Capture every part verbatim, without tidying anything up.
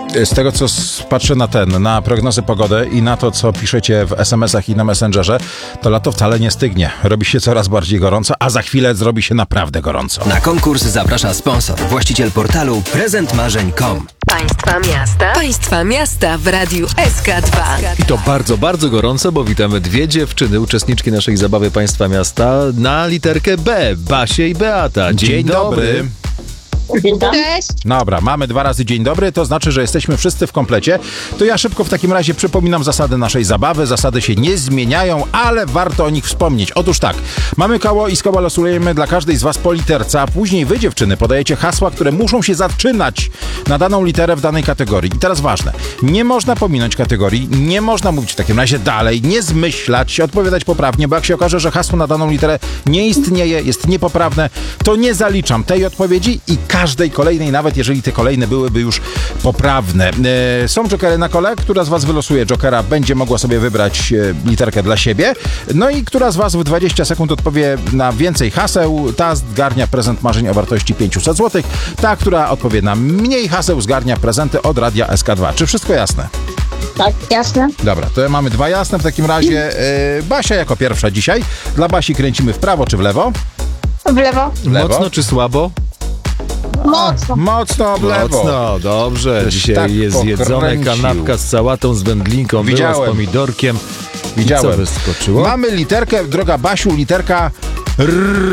Z tego, co patrzę na ten, na prognozy pogody i na to, co piszecie w es em esach i na Messengerze, to lato wcale nie stygnie. Robi się coraz bardziej gorąco, a za chwilę zrobi się naprawdę gorąco. Na konkurs zaprasza sponsor, właściciel portalu prezent marzeń kropka com. Państwa miasta. Państwa miasta w Radiu S K dwa. I to bardzo, bardzo gorąco, bo witamy dwie dziewczyny, uczestniczki naszej zabawy Państwa Miasta na literkę B. Basię i Beata. Dzień, Dzień dobry. dobry. Cześć. Dobra, mamy dwa razy dzień dobry, to znaczy, że jesteśmy wszyscy w komplecie. To ja szybko w takim razie przypominam zasady naszej zabawy. Zasady się nie zmieniają, ale warto o nich wspomnieć. Otóż tak, mamy koło i z koła losujemy dla każdej z was po literce, a później wy, dziewczyny, podajecie hasła, które muszą się zaczynać na daną literę w danej kategorii. I teraz ważne, nie można pominąć kategorii, nie można mówić w takim razie dalej, nie zmyślać, odpowiadać poprawnie, bo jak się okaże, że hasło na daną literę nie istnieje, jest niepoprawne, to nie zaliczam tej odpowiedzi i każdej kolejnej, nawet jeżeli te kolejne byłyby już poprawne. E, są jokery na kole, która z was wylosuje jokera, będzie mogła sobie wybrać e, literkę dla siebie, no i która z was w dwadzieścia sekund odpowie na więcej haseł, ta zgarnia prezent marzeń o wartości pięćset złotych, ta, która odpowie na mniej haseł, zgarnia prezenty od Radia S K dwa. Czy wszystko jasne? Tak, jasne. Dobra, to mamy dwa jasne, w takim razie e, Basia jako pierwsza dzisiaj. Dla Basi kręcimy w prawo czy w lewo? W lewo. W lewo. Mocno czy słabo? Mocno. Mocno w lewo. Mocno, dobrze. Żeś Dzisiaj tak jest jedzone pokręcił. kanapka z sałatą, z wędlinką, było Widziałem. z pomidorkiem. Widziałem. I co wyskoczyło? Mamy literkę, droga Basiu, literka R.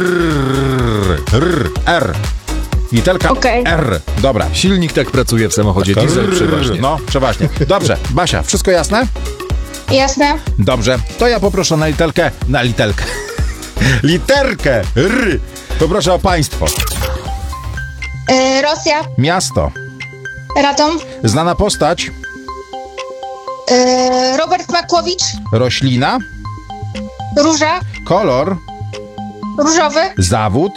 R. R. Literka Okej. R. Dobra. Silnik tak pracuje w samochodzie, diesel przeważnie. No, przeważnie. Dobrze, Basia, wszystko jasne? Jasne. Dobrze, to ja poproszę na literkę, na literkę. Literkę R. Poproszę o państwo. Yy, Rosja. Miasto. Radom. Znana postać. Yy, Robert Makłowicz. Roślina. Róża. Kolor. Różowy. Zawód.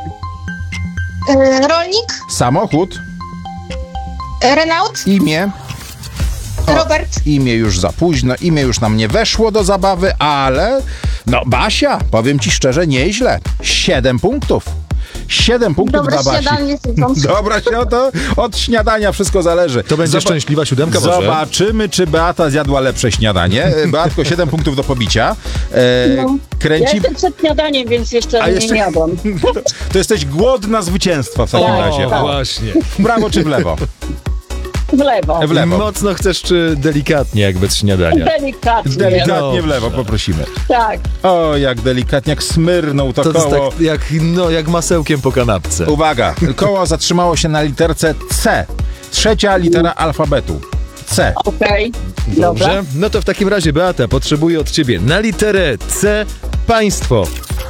Yy, rolnik. Samochód. Yy, Renault. Imię. Robert. Imię już za późno, imię już nam nie weszło do zabawy, ale no Basia, powiem ci szczerze, nieźle. Siedem punktów. Siedem punktów Dobre dla Basi. śniadanie zjedząc. Dobra, się to od śniadania wszystko zależy. To będzie Zoba- szczęśliwa siódemka może? Zobaczymy, czy Beata zjadła lepsze śniadanie. Beatko, siedem punktów do pobicia. E, No. kręci... Ja jestem przed śniadaniem, więc jeszcze, A jeszcze- nie jadłam. To, to jesteś głodna zwycięstwa w takim Tak, razie. O, tak. właśnie. W prawo czy w lewo? W lewo. W lewo. Mocno chcesz czy delikatnie, jak bez śniadania? Delikatnie. Delikatnie w lewo Dobrze. poprosimy. Tak. O, jak delikatnie, jak smyrnął to, To jest koło. tak jak, no, jak masełkiem po kanapce. Uwaga, koło zatrzymało się na literce C. Trzecia litera alfabetu. C. Okej. Dobra. Dobrze? No to w takim razie, Beata, potrzebuję od ciebie na literę C państwo.